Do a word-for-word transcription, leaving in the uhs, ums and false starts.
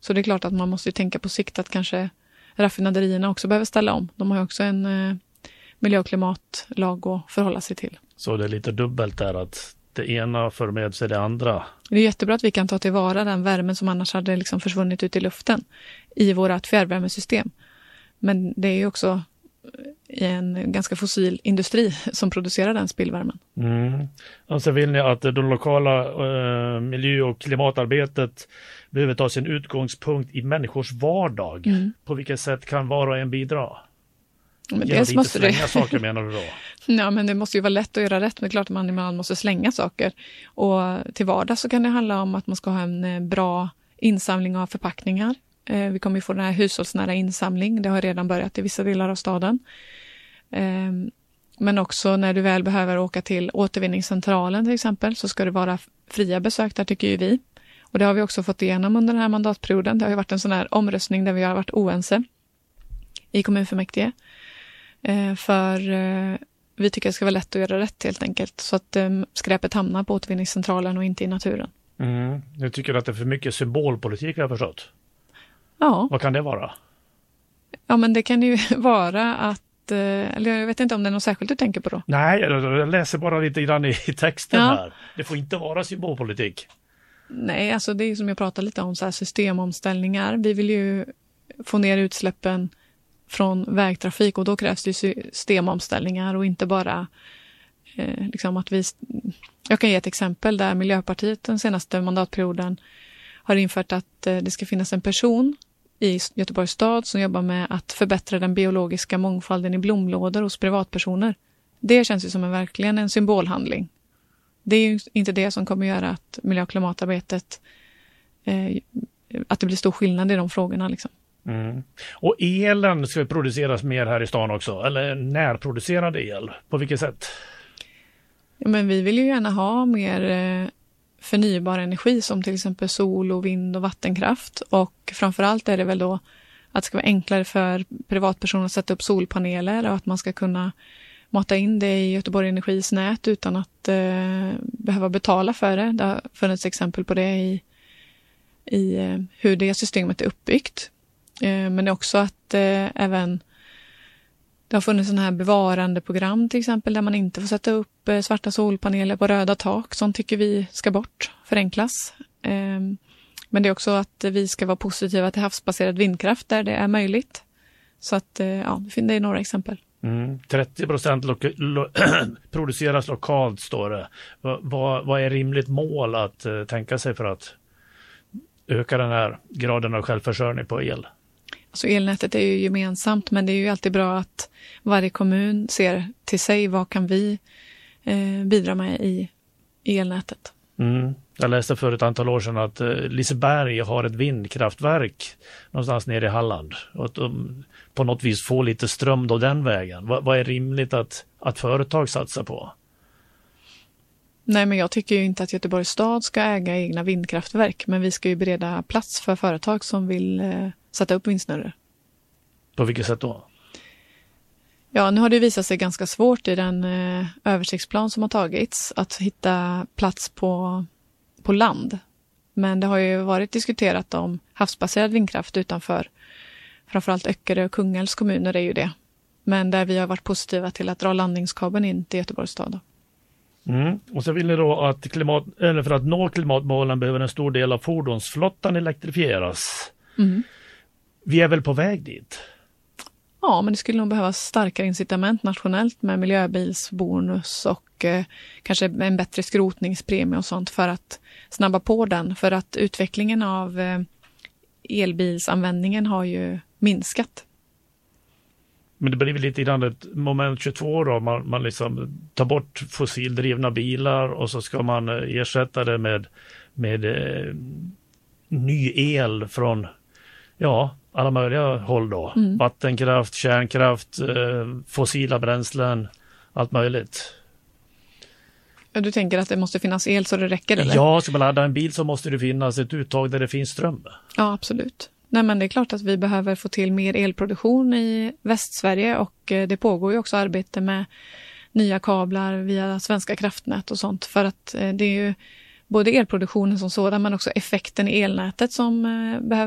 Så det är klart att man måste ju tänka på sikt att kanske raffinaderierna också behöver ställa om. De har ju också en eh, miljö- och klimatlag att förhålla sig till. Så det är lite dubbelt där att det ena för med sig det andra. Det är jättebra att vi kan ta tillvara den värmen som annars hade liksom försvunnit ut i luften i vårt fjärrvärmesystem. Men det är ju också en ganska fossil industri som producerar den spillvärmen. Mm. Och så vill ni att det lokala eh, miljö- och klimatarbetet behöver ta sin utgångspunkt i människors vardag. Mm. På vilket sätt kan var och en bidra? Men dels måste slänga det... saker menar du då? Ja, men det måste ju vara lätt att göra rätt. Men det är klart att man ibland måste slänga saker. Och till vardag så kan det handla om att man ska ha en bra insamling av förpackningar. Eh, vi kommer ju få den här hushållsnära insamling. Det har redan börjat i vissa delar av staden. Eh, men också när du väl behöver åka till återvinningscentralen till exempel så ska det vara fria besök där, tycker ju vi. Och det har vi också fått igenom under den här mandatperioden. Det har ju varit en sån här omröstning där vi har varit oense i kommunfullmäktige. Eh, för eh, vi tycker det ska vara lätt att göra rätt helt enkelt. Så att eh, skräpet hamnar på återvinningscentralen och inte i naturen. Mm. Jag tycker att det är för mycket symbolpolitik, har jag förstått. Ja. Vad kan det vara? Ja, men det kan ju vara att, eh, eller jag vet inte om det är något särskilt du tänker på då. Nej, jag läser bara lite grann i, i texten ja. här. Det får inte vara symbolpolitik. Nej, alltså det är som jag pratade lite om, så här systemomställningar. Vi vill ju få ner utsläppen från vägtrafik och då krävs det systemomställningar och inte bara eh, liksom att vi... Jag kan ge ett exempel där Miljöpartiet den senaste mandatperioden har infört att eh, det ska finnas en person i Göteborgs stad som jobbar med att förbättra den biologiska mångfalden i blomlådor hos privatpersoner. Det känns ju som en verkligen en symbolhandling. Det är ju inte det som kommer göra att miljö- och klimatarbetet eh, att det blir stor skillnad i de frågorna liksom. Mm. Och elen ska produceras mer här i stan också, eller närproducerad el, på vilket sätt? Ja, men vi vill ju gärna ha mer eh, förnybar energi som till exempel sol och vind och vattenkraft, och framförallt är det väl då att det ska vara enklare för privatpersoner att sätta upp solpaneler och att man ska kunna mata in det i Göteborg Energis nät utan att eh, behöva betala för det. Det har funnits exempel på det i, i eh, hur det systemet är uppbyggt. Eh, men också att eh, även det har funnits sådana här bevarandeprogram till exempel där man inte får sätta upp eh, svarta solpaneler på röda tak. Sånt tycker vi ska bort, förenklas. Eh, men det är också att vi ska vara positiva till havsbaserad vindkraft där det är möjligt. Så att eh, ja, det är några exempel. Mm, trettio procent lo- lo- produceras lokalt, står det. Va, va, vad är rimligt mål att uh, tänka sig för att öka den här graden av självförsörjning på el? Alltså elnätet är ju gemensamt, men det är ju alltid bra att varje kommun ser till sig vad kan vi eh, bidra med i elnätet. Mm. Jag läste för ett antal år sedan att uh, Liseberg har ett vindkraftverk någonstans nere i Halland. Och att de på något vis får lite ström då den vägen. Va, vad är rimligt att, att företag satsar på? Nej, men jag tycker ju inte att Göteborgs stad ska äga egna vindkraftverk. Men vi ska ju bereda plats för företag som vill eh, sätta upp vindsnurror. På vilket sätt då? Ja, nu har det visat sig ganska svårt i den eh, översiktsplan som har tagits att hitta plats på, på land. Men det har ju varit diskuterat om havsbaserad vindkraft utanför framförallt Öckerö och Kungälvs kommuner är ju det. Men där vi har varit positiva till att dra landningskabeln in till Göteborgs stad. Mm. Och så vill ni då att klimat, eller för att nå klimatmålen behöver en stor del av fordonsflottan elektrifieras. Mm. Vi är väl på väg dit? Ja, men det skulle nog behövas starkare incitament nationellt med miljöbilsbonus och eh, kanske en bättre skrotningspremie och sånt för att snabba på den. För att utvecklingen av eh, elbilsanvändningen har ju minskat. Men det blir väl lite grann ett moment tjugotvå då, man, man liksom tar bort fossildrivna bilar och så ska man ersätta det med, med eh, ny el från ja, alla möjliga håll då. Mm. Vattenkraft, kärnkraft, eh, fossila bränslen, allt möjligt. Ja, du tänker att det måste finnas el så det räcker, eller? Ja, ska man ladda en bil så måste det finnas ett uttag där det finns ström. Ja, absolut. Nej, men det är klart att vi behöver få till mer elproduktion i Västsverige och det pågår ju också arbete med nya kablar via Svenska kraftnät och sånt för att det är ju både elproduktionen som sådan men också effekten i elnätet som behöver